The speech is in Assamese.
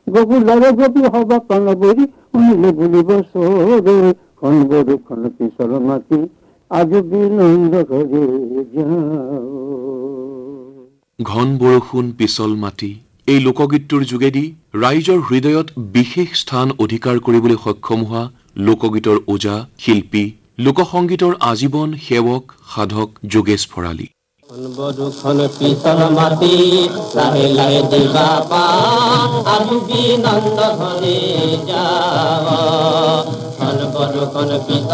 গগুলারে গবি হবা প্রাণবরি উনিলে বলিব সরে খন বরুখন পিছল মাটি আজ বিনন্দ ঘরে যাও। ঘন বৰষুণ পিছল মাটি এই লোকগীতটোৰ যোগেদি ৰাইজৰ হৃদয়ত বিশেষ স্থান অধিকাৰ কৰিবলৈ সক্ষম হোৱা লোকগীতৰ ওজা শিল্পী লোকসংগীতৰ আজীৱন সেৱক সাধক যোগেশ ভৰালী। বৰষুণ পিছল মাটি লাহে লাহে দিবা পা আজ বিনন্দ ঘৰে যাও। বৰষুণ পিছল